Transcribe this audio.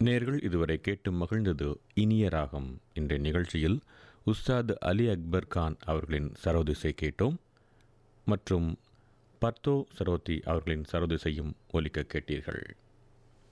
நேர்கள் இதுவரை கேட்டு மகிழ்ந்தது இனிய ராகம். இன்றைய நிகழ்ச்சியில் உஸ்தாத் அலி அக்பர் கான் அவர்களின் சரோதிசை கேட்டோம் மற்றும் பர்தோ சரோத்தி அவர்களின் சரோதிசையும் ஒலிக்க கேட்டீர்கள்.